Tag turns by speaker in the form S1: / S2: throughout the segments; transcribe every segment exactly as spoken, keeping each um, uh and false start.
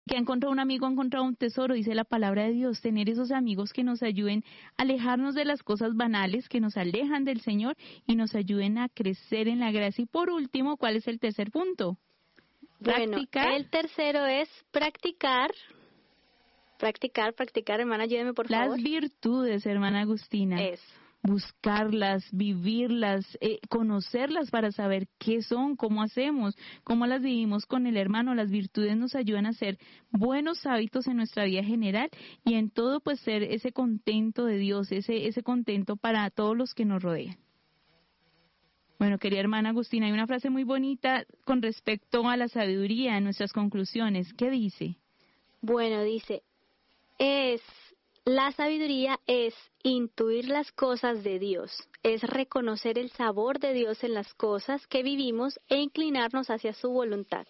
S1: que ha encontrado un amigo, ha encontrado un tesoro, dice la palabra de Dios, tener esos amigos que nos ayuden a alejarnos de las cosas banales, que nos alejan del Señor y nos ayuden a crecer en la gracia. Y por último, ¿cuál es el tercer punto?
S2: Bueno,
S1: Practicar.
S2: el tercero es practicar, practicar, practicar, hermana, ayúdeme por
S1: Las
S2: favor.
S1: virtudes, hermana Agustina.
S2: Es.
S1: Buscarlas, vivirlas, eh, conocerlas para saber qué son, cómo hacemos, cómo las vivimos con el hermano. Las virtudes nos ayudan a hacer buenos hábitos en nuestra vida general y en todo pues ser ese contento de Dios, ese ese contento para todos los que nos rodean. Bueno, querida hermana Agustina, hay una frase muy bonita con respecto a la sabiduría en nuestras conclusiones. ¿Qué dice?
S2: Bueno, dice, es la sabiduría es intuir las cosas de Dios, es reconocer el sabor de Dios en las cosas que vivimos e inclinarnos hacia su voluntad.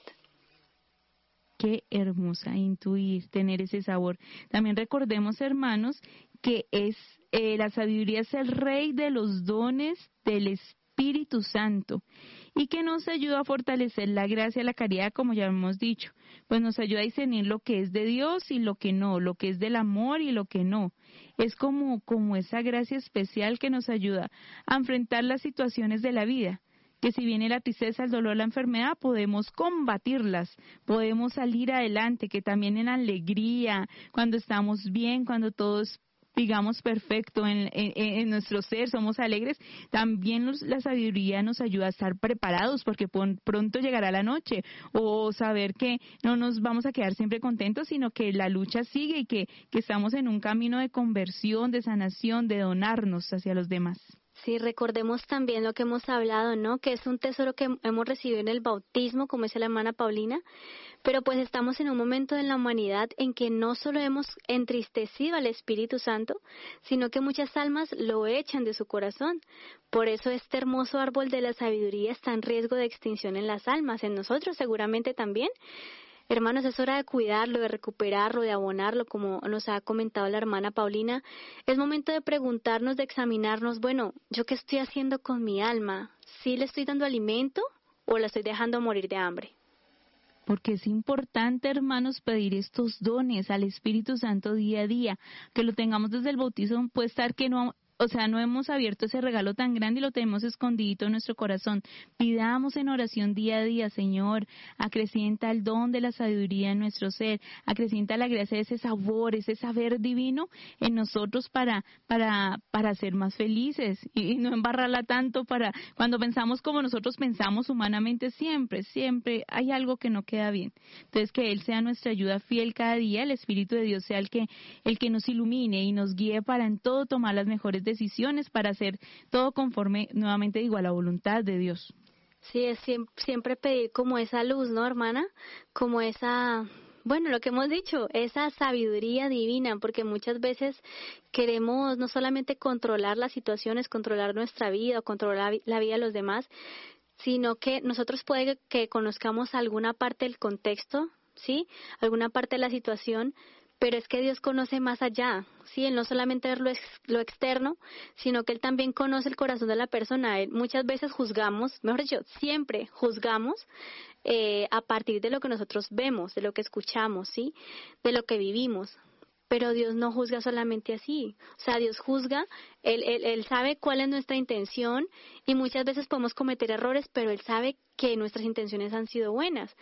S1: Qué hermosa, intuir, tener ese sabor. También recordemos, hermanos, que es eh, la sabiduría es el rey de los dones del Espíritu Santo y que nos ayuda a fortalecer la gracia y la caridad, como ya hemos dicho, pues nos ayuda a discernir lo que es de Dios y lo que no, lo que es del amor y lo que no. Es como, como esa gracia especial que nos ayuda a enfrentar las situaciones de la vida, que si viene la tristeza, el dolor, la enfermedad, podemos combatirlas, podemos salir adelante, que también en alegría, cuando estamos bien, cuando todo es, digamos, perfecto en, en, en nuestro ser, somos alegres, también los, la sabiduría nos ayuda a estar preparados porque pon, pronto llegará la noche, o saber que no nos vamos a quedar siempre contentos, sino que la lucha sigue y que, que estamos en un camino de conversión, de sanación, de donarnos hacia los demás.
S2: Sí, recordemos también lo que hemos hablado, ¿no? Que es un tesoro que hemos recibido en el bautismo, como dice la hermana Paulina, pero pues estamos en un momento en la humanidad en que no solo hemos entristecido al Espíritu Santo, sino que muchas almas lo echan de su corazón. Por eso este hermoso árbol de la sabiduría está en riesgo de extinción en las almas, en nosotros seguramente también. Hermanos, es hora de cuidarlo, de recuperarlo, de abonarlo, como nos ha comentado la hermana Paulina. Es momento de preguntarnos, de examinarnos, bueno, ¿yo qué estoy haciendo con mi alma? ¿Sí le estoy dando alimento o la estoy dejando morir de hambre?
S1: Porque es importante, hermanos, pedir estos dones al Espíritu Santo día a día, que lo tengamos desde el bautismo, puede estar que no... O sea, no hemos abierto ese regalo tan grande y lo tenemos escondidito en nuestro corazón. Pidamos en oración día a día, Señor, acrecienta el don de la sabiduría en nuestro ser, acrecienta la gracia de ese sabor, ese saber divino en nosotros para para para ser más felices y, y no embarrarla tanto para cuando pensamos como nosotros pensamos humanamente, siempre, siempre hay algo que no queda bien. Entonces, que Él sea nuestra ayuda fiel cada día, el Espíritu de Dios sea el que el que nos ilumine y nos guíe para en todo tomar las mejores decisiones para hacer todo conforme, nuevamente digo, a la voluntad de Dios.
S2: Sí, es siempre pedir como esa luz, ¿no, hermana? Como esa, bueno, lo que hemos dicho, esa sabiduría divina, porque muchas veces queremos no solamente controlar las situaciones, controlar nuestra vida o controlar la vida de los demás, sino que nosotros puede que conozcamos alguna parte del contexto, ¿sí? Alguna parte de la situación, pero es que Dios conoce más allá, ¿sí? Él no solamente ve lo, ex, lo externo, sino que Él también conoce el corazón de la persona. Él, muchas veces juzgamos, mejor dicho, siempre juzgamos eh, a partir de lo que nosotros vemos, de lo que escuchamos, ¿sí? De lo que vivimos. Pero Dios no juzga solamente así. O sea, Dios juzga, él, él, él sabe cuál es nuestra intención y muchas veces podemos cometer errores, pero Él sabe que nuestras intenciones han sido buenas.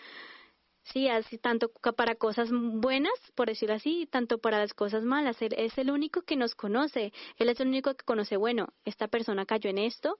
S2: Sí, así tanto para cosas buenas, por decirlo así, tanto para las cosas malas. Él es el único que nos conoce. Él es el único que conoce, bueno, esta persona cayó en esto.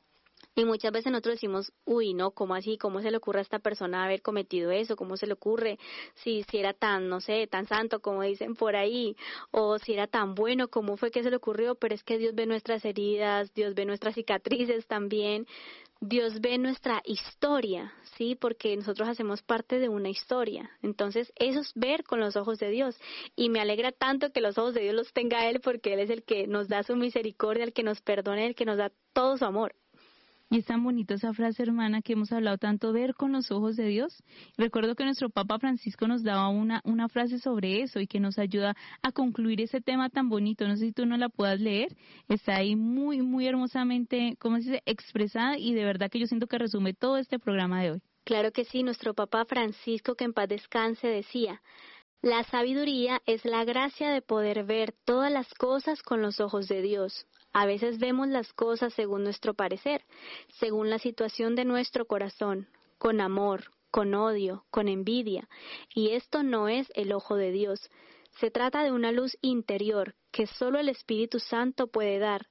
S2: Y muchas veces nosotros decimos, uy, no, ¿cómo así? ¿Cómo se le ocurre a esta persona haber cometido eso? ¿Cómo se le ocurre? Si, si era tan, no sé, tan santo como dicen por ahí, o si era tan bueno, ¿cómo fue que se le ocurrió? Pero es que Dios ve nuestras heridas, Dios ve nuestras cicatrices también, Dios ve nuestra historia, ¿sí? Porque nosotros hacemos parte de una historia. Entonces, eso es ver con los ojos de Dios. Y me alegra tanto que los ojos de Dios los tenga Él, porque Él es el que nos da su misericordia, el que nos perdona, el que nos da todo su amor.
S1: Y es tan bonita esa frase, hermana, que hemos hablado tanto, ver con los ojos de Dios. Recuerdo que nuestro Papa Francisco nos daba una, una frase sobre eso y que nos ayuda a concluir ese tema tan bonito. No sé si tú no la puedas leer. Está ahí muy, muy hermosamente, ¿cómo se dice?, expresada y de verdad que yo siento que resume todo este programa de hoy.
S2: Claro que sí, nuestro Papa Francisco, que en paz descanse, decía: La sabiduría es la gracia de poder ver todas las cosas con los ojos de Dios. A veces vemos las cosas según nuestro parecer, según la situación de nuestro corazón, con amor, con odio, con envidia, y esto no es el ojo de Dios. Se trata de una luz interior que solo el Espíritu Santo puede dar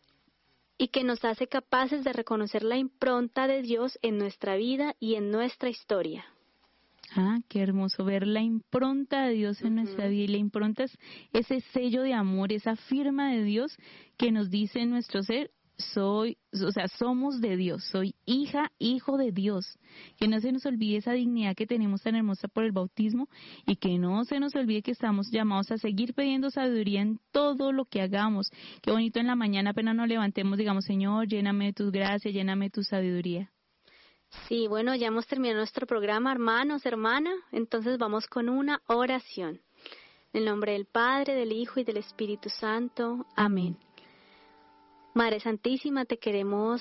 S2: y que nos hace capaces de reconocer la impronta de Dios en nuestra vida y en nuestra historia.
S1: Ah, qué hermoso ver la impronta de Dios en uh-huh. nuestra vida. Y la impronta es ese sello de amor, esa firma de Dios que nos dice en nuestro ser, soy, o sea, somos de Dios, soy hija, hijo de Dios. Que no se nos olvide esa dignidad que tenemos tan hermosa por el bautismo y que no se nos olvide que estamos llamados a seguir pidiendo sabiduría en todo lo que hagamos. Qué bonito en la mañana apenas nos levantemos, digamos, Señor, lléname de tus gracias, lléname de tu sabiduría.
S2: Sí, bueno, ya hemos terminado nuestro programa, hermanos, hermana, entonces vamos con una oración. En el nombre del Padre, del Hijo y del Espíritu Santo. Amén. Madre Santísima, te queremos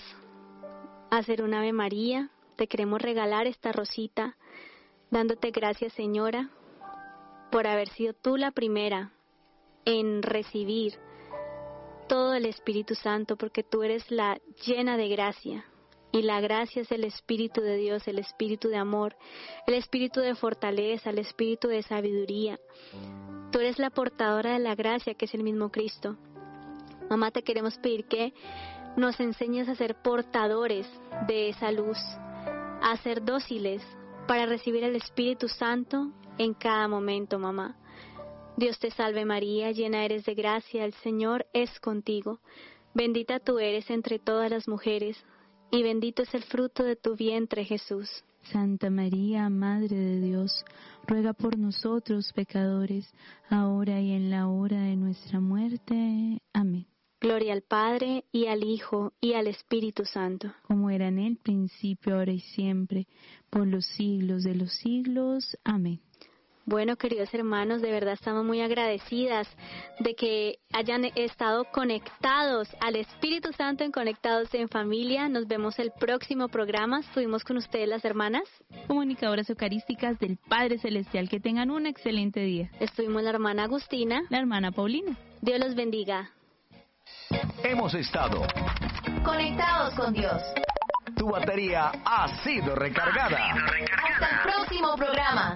S2: hacer un Ave María, te queremos regalar esta rosita, dándote gracias, Señora, por haber sido tú la primera en recibir todo el Espíritu Santo, porque tú eres la llena de gracia. Y la gracia es el Espíritu de Dios, el Espíritu de amor, el Espíritu de fortaleza, el Espíritu de sabiduría. Tú eres la portadora de la gracia, que es el mismo Cristo. Mamá, te queremos pedir que nos enseñes a ser portadores de esa luz, a ser dóciles para recibir el Espíritu Santo en cada momento, mamá. Dios te salve María, llena eres de gracia, el Señor es contigo. Bendita tú eres entre todas las mujeres, y bendito es el fruto de tu vientre, Jesús.
S1: Santa María, Madre de Dios, ruega por nosotros pecadores, ahora y en la hora de nuestra muerte. Amén.
S2: Gloria al Padre, y al Hijo, y al Espíritu Santo.
S1: Como era en el principio, ahora y siempre, por los siglos de los siglos. Amén.
S2: Bueno, queridos hermanos, de verdad estamos muy agradecidas de que hayan estado conectados al Espíritu Santo, en Conectados en Familia. Nos vemos el próximo programa. Estuvimos con ustedes las hermanas
S1: comunicadoras eucarísticas del Padre Celestial. Que tengan un excelente día.
S2: Estuvimos la hermana Agustina,
S1: la hermana Paulina.
S2: Dios los bendiga.
S3: Hemos estado
S4: conectados con Dios.
S3: Tu batería ha sido recargada.
S4: Hasta el próximo programa.